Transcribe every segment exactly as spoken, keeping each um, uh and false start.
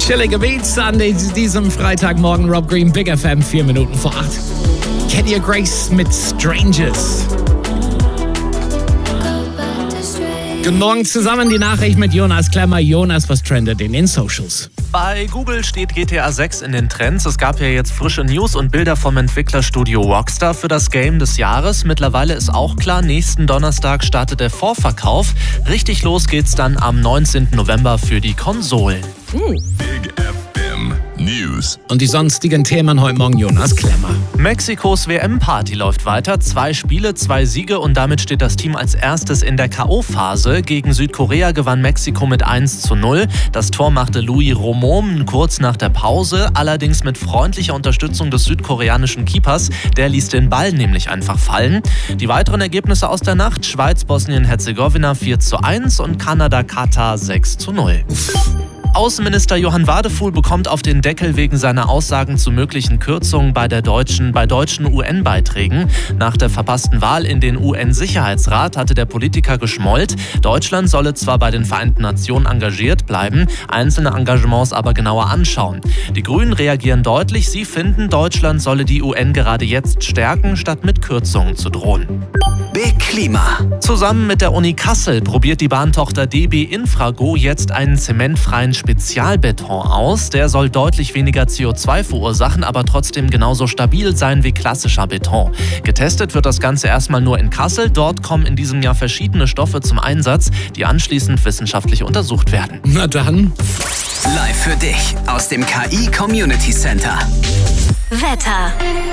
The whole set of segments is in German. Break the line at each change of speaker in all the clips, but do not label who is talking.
Chillige Beats an diesem Freitagmorgen. Rob Green, Big F M, vier Minuten vor acht. Kenny Grace mit Strangers. Guten Morgen zusammen, die Nachricht mit Jonas Klemmer. Jonas, was trendet in den Socials?
Bei Google steht G T A sechs in den Trends. Es gab ja jetzt frische News und Bilder vom Entwicklerstudio Rockstar für das Game des Jahres. Mittlerweile ist auch klar, nächsten Donnerstag startet der Vorverkauf. Richtig los geht's dann am neunzehnten November für die Konsolen.
Uh.
Big F M News.
Und die sonstigen Themen heute Morgen, Jonas Klemmer.
Mexikos W M-Party läuft weiter. Zwei Spiele, zwei Siege und damit steht das Team als erstes in der K O-Phase. Gegen Südkorea gewann Mexiko mit eins zu null. Das Tor machte Louis Romom kurz nach der Pause, allerdings mit freundlicher Unterstützung des südkoreanischen Keepers. Der ließ den Ball nämlich einfach fallen. Die weiteren Ergebnisse aus der Nacht: Schweiz, Bosnien-Herzegowina vier zu eins und Kanada-Katar sechs zu null. Außenminister Johann Wadefuhl bekommt auf den Deckel wegen seiner Aussagen zu möglichen Kürzungen bei, der deutschen, bei deutschen U N-Beiträgen. Nach der verpassten Wahl in den U N-Sicherheitsrat hatte der Politiker geschmollt. Deutschland solle zwar bei den Vereinten Nationen engagiert bleiben, einzelne Engagements aber genauer anschauen. Die Grünen reagieren deutlich. Sie finden, Deutschland solle die U N gerade jetzt stärken, statt mit Kürzungen zu drohen.
Big Klima.
Zusammen mit der Uni Kassel probiert die Bahntochter D B Infrago jetzt einen zementfreien Spezialbeton aus. Der soll deutlich weniger C O zwei verursachen, aber trotzdem genauso stabil sein wie klassischer Beton. Getestet wird das Ganze erstmal nur in Kassel. Dort kommen in diesem Jahr verschiedene Stoffe zum Einsatz, die anschließend wissenschaftlich untersucht werden.
Na dann.
Live für dich aus dem K I Community Center.
Wetter.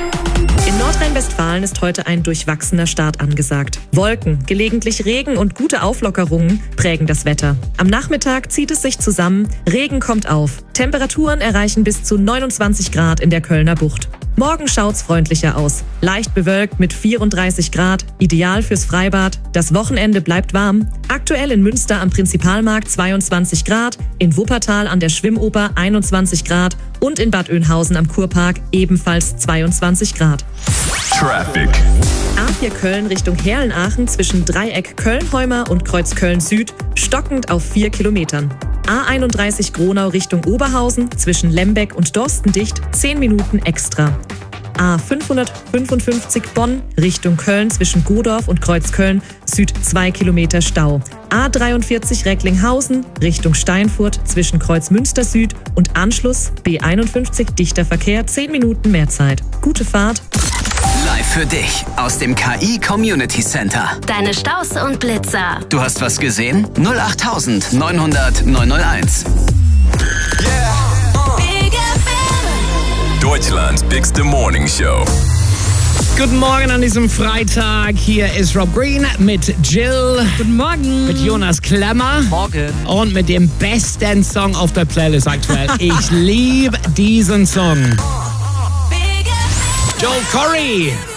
In Nordrhein-Westfalen ist heute ein durchwachsener Start angesagt. Wolken, gelegentlich Regen und gute Auflockerungen prägen das Wetter. Am Nachmittag zieht es sich zusammen, Regen kommt auf. Temperaturen erreichen bis zu neunundzwanzig Grad in der Kölner Bucht. Morgen schaut's freundlicher aus. Leicht bewölkt mit vierunddreißig Grad, ideal fürs Freibad. Das Wochenende bleibt warm. Aktuell in Münster am Prinzipalmarkt zweiundzwanzig Grad, in Wuppertal an der Schwimmoper einundzwanzig Grad und in Bad Oeynhausen am Kurpark ebenfalls zweiundzwanzig Grad.
Traffic.
A vier Köln Richtung Herlenaachen zwischen Dreieck Köln-Heumer und Kreuz Köln-Süd stockend auf vier Kilometern. A einunddreißig Gronau Richtung Oberhausen zwischen Lembeck und Dorstendicht zehn Minuten extra. A fünfhundertfünfundfünfzig Bonn Richtung Köln zwischen Godorf und Kreuzköln Süd zwei Kilometer Stau. A dreiundvierzig Recklinghausen Richtung Steinfurt zwischen Kreuzmünster Süd und Anschluss B einundfünfzig dichter Verkehr zehn Minuten mehr Zeit. Gute Fahrt.
Live für dich aus dem K I Community Center.
Deine Staus und Blitzer.
Du hast was gesehen? null acht neunhundert neunhunderteins.
Big F M.
Deutschlands bigste Morning Show.
Guten Morgen an diesem Freitag. Hier ist Rob Green mit Jill.
Guten Morgen.
Mit Jonas Klemmer.
Morgen.
Und mit dem besten Song auf der Playlist aktuell. Ich liebe diesen Song. Joel Corey.